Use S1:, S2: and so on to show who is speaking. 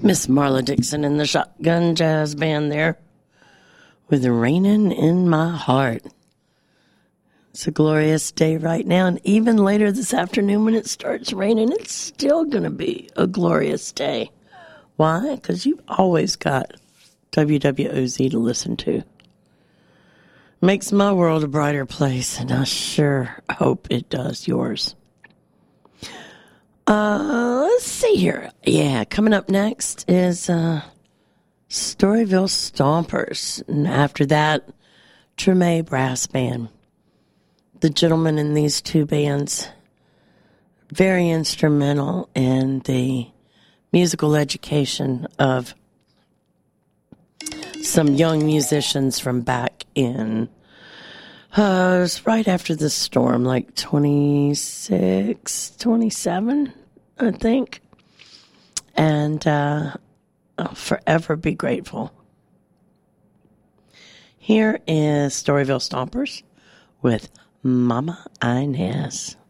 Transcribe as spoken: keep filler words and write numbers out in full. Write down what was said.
S1: Miss Marla Dixon and the Shotgun Jazz Band there with Raining in My Heart. It's a glorious day right now, and even later this afternoon when it starts raining, it's still going to be a glorious day. Why? Because you've always got W W O Z to listen to. Makes my world a brighter place, and I sure hope it does yours. Uh, let's see here. Yeah, coming up next is uh, Storyville Stompers. And after that, Treme Brass Band. The gentlemen in these two bands, very instrumental in the musical education of some young musicians from back in, uh, it was right after the storm, like twenty-six, twenty-seven, I think. And uh, I'll forever be grateful. Here is Storyville Stompers with Mama Inez.